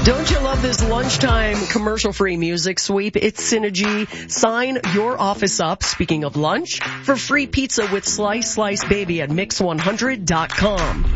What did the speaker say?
Don't you love this lunchtime commercial-free music sweep? It's Synergy. Sign your office up, speaking of lunch, for free pizza with Slice Baby at Mix100.com.